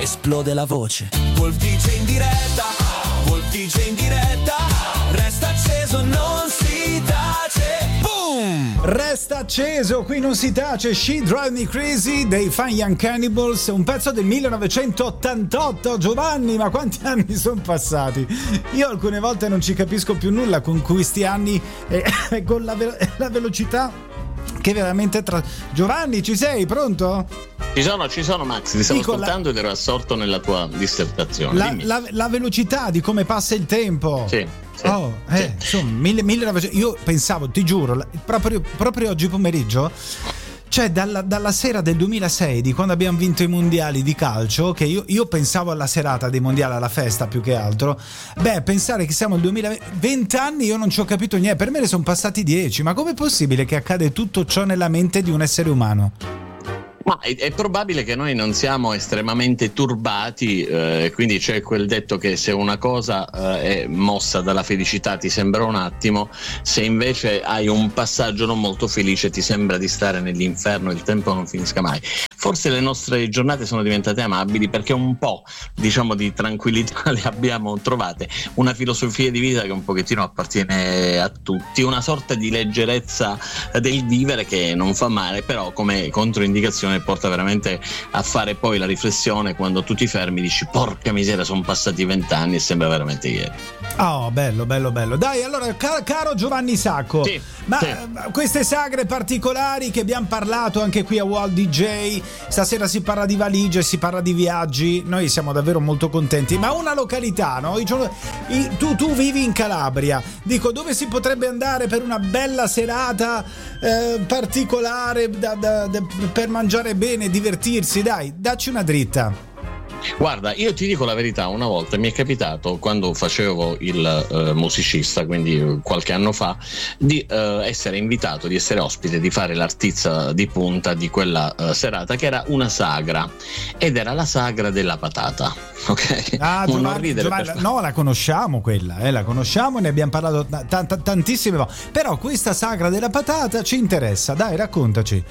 esplode la voce. Wolf DJ in diretta, Wolf DJ in diretta, resta acceso, non si tace. Boom! Resta acceso, qui non si tace. She Drive Me Crazy dei Fine Young Cannibals, un pezzo del 1988. Giovanni, ma quanti anni sono passati? Io alcune volte non ci capisco più nulla con questi anni e con la velocità che veramente Giovanni, ci sei? Pronto? Ci sono Max, ti stavo ascoltando ed ero assorto nella tua dissertazione. La velocità di come passa il tempo. Sì. Insomma, 1900. Io pensavo, ti giuro, proprio oggi pomeriggio, cioè dalla sera del 2006, di quando abbiamo vinto i mondiali di calcio, che io pensavo alla serata dei mondiali, alla festa più che altro. Pensare che siamo nel 2020 anni, io non ci ho capito niente. Per me ne sono passati 10. Ma com'è possibile che accade tutto ciò nella mente di un essere umano? Ma è probabile che noi non siamo estremamente turbati, quindi c'è quel detto che se una cosa è mossa dalla felicità ti sembra un attimo, se invece hai un passaggio non molto felice ti sembra di stare nell'inferno, il tempo non finisca mai. Forse le nostre giornate sono diventate amabili perché un po', diciamo, di tranquillità le abbiamo trovate, una filosofia di vita che un pochettino appartiene a tutti, una sorta di leggerezza del vivere che non fa male, però come controindicazione porta veramente a fare poi la riflessione quando tu ti fermi, dici porca miseria, sono passati 20 anni e sembra veramente ieri. Oh, bello. Dai, allora, caro Giovanni Sacco, sì. Queste sagre particolari che abbiamo parlato anche qui a World DJ, stasera si parla di valigie, si parla di viaggi, noi siamo davvero molto contenti, ma una località, no? Tu vivi in Calabria, dico, dove si potrebbe andare per una bella serata particolare per mangiare bene, divertirsi? Dai, dacci una dritta. Guarda, io ti dico la verità, una volta mi è capitato, quando facevo il musicista, quindi qualche anno fa, di essere invitato, di essere ospite, di fare l'artista di punta di quella serata, che era una sagra, ed era la sagra della patata. Ok? Giovanni, no, la conosciamo quella, la conosciamo, ne abbiamo parlato tantissime volte, però questa sagra della patata ci interessa, dai, raccontaci.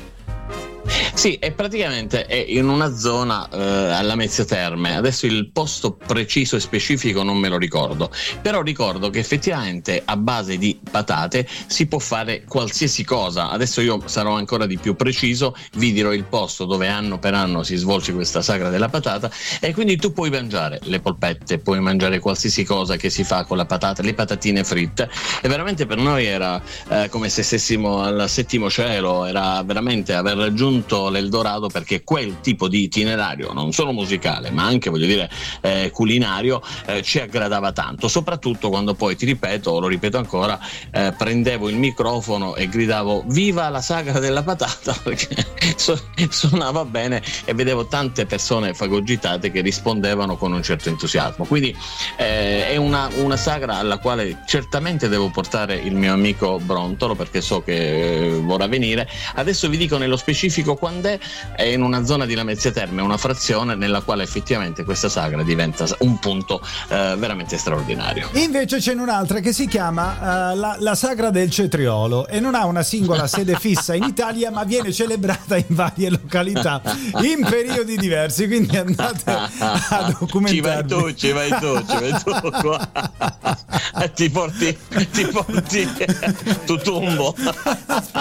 Sì, è praticamente in una zona alla Mezzia Terme. Adesso il posto preciso e specifico non me lo ricordo, però ricordo che effettivamente a base di patate si può fare qualsiasi cosa. Adesso io sarò ancora di più preciso, vi dirò il posto dove anno per anno si svolge questa sagra della patata, e quindi tu puoi mangiare le polpette, puoi mangiare qualsiasi cosa che si fa con la patata, le patatine fritte, e veramente per noi era come se stessimo al settimo cielo, era veramente aver raggiunto l'Eldorado, perché quel tipo di itinerario, non solo musicale ma anche, voglio dire, culinario, ci aggradava tanto, soprattutto quando poi, ti ripeto, lo ripeto ancora, prendevo il microfono e gridavo viva la sagra della patata, perché suonava bene e vedevo tante persone fagogitate che rispondevano con un certo entusiasmo. Quindi è una sagra alla quale certamente devo portare il mio amico Brontolo, perché so che vorrà venire. Adesso vi dico nello specifico quando è in una zona di Lamezia Terme, una frazione nella quale effettivamente questa sagra diventa un punto veramente straordinario. Invece c'è un'altra che si chiama la sagra del cetriolo, e non ha una singola sede fissa in Italia, ma viene celebrata in varie località in periodi diversi, quindi andate a documentarvi. Ci vai tu ti porti Tutumbo.